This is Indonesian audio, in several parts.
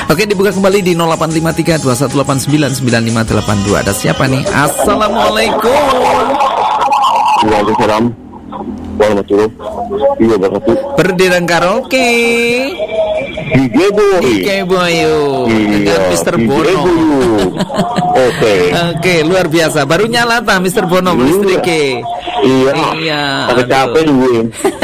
Oke, dibuka kembali di 085321899582. Ada siapa nih? Assalamualaikum. Waalaikumsalam warahmatullahi wabarakatuh. Berdiri karaoke. Ike Boyo dengan Mr. Bono. Oke, luar biasa. Baru nyala ta Mr. Bono listrike. Iya. Tapi capek gue.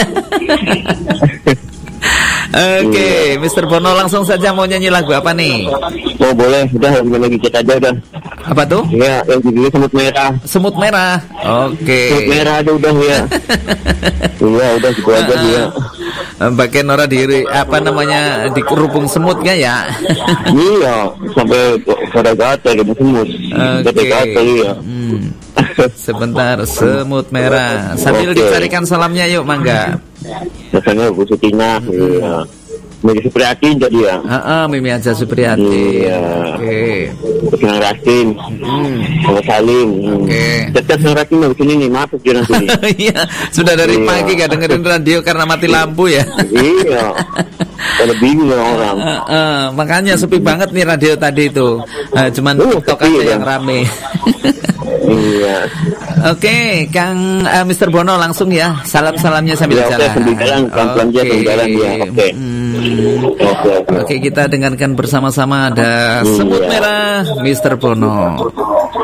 Oke, Mr. Bono langsung saja mau nyanyi lagu apa nih? Oh boleh, udah lagi cek aja udah. Apa tuh? Ya, yang judulnya Semut Merah. Semut Merah. Oke. Semut Merah aja udah ya. Iya, udah gitu aja dia. Bagian Nora diri apa namanya dikerupung semutnya ya? Iya, sampai pada gatal gitu semut. Gatal ya. Sebentar, Semut Merah. Sambil dicarikan salamnya yuk, Mangga. Biasanya Bu Sutina, iya. Mimi Supriyati jadi ya. Mimi aja Supriyati. Iya. Oke. Senang Rasim. Sama Salim. Oke. Tetap Senang Rasim di sini nih, maaf dia nanti. Iya, sudah dari pagi gak dengerin radio karena mati lampu ya. Iya. Ada bingung orang. Makanya sepi banget nih radio tadi itu. Cuman TikTok aja yang rame. Iya. Oke, Kang Mr. Bono langsung ya. Salam-salamnya sambil jalan. Pelan-pelan aja jalan ya. Oke, kita dengarkan bersama-sama ada Semut Merah Mr. Bono.